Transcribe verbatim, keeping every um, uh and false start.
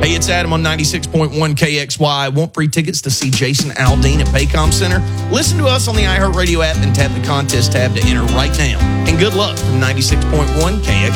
Hey, it's Adam on ninety-six point one K X Y. Want free tickets to see Jason Aldean at Paycom Center? Listen to us on the iHeartRadio app and tap the contest tab to enter right now. And good luck from ninety-six point one K X Y.